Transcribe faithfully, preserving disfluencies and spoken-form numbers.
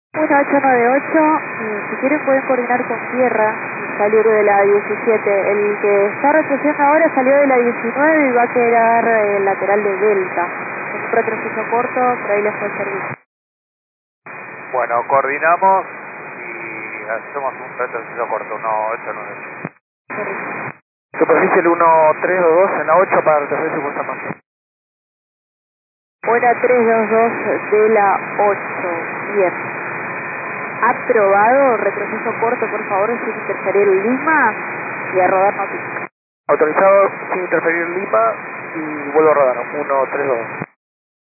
uno ocho nueve ocho, y si quieren pueden coordinar con tierra y salir de la diecisiete. El que está retrocediendo ahora salió de la diecinueve y va a quedar el lateral de Delta. Es un retroceso corto, por ahí les puede servir. Bueno, coordinamos y hacemos un retroceso corto, uno ocho nueve ocho. Superficie el uno tres dos dos en la ocho para retroceder su puesta en marcha. Hora tres dos dos de la ocho, bien. Aprobado, retroceso corto por favor sin interferir Lima y a rodar noticia. Autorizado sin interferir Lima y vuelvo a rodar, uno tres dos dos.